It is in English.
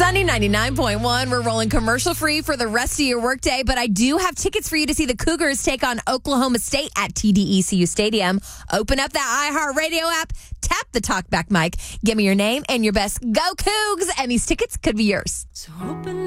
Sunny 99.1. We're rolling commercial free for the rest of your workday, but I do have tickets for you to see the Cougars take on Oklahoma State at TDECU Stadium. Open up that iHeartRadio app, tap the talkback mic, give me your name and your best Go Cougs, and these tickets could be yours. So open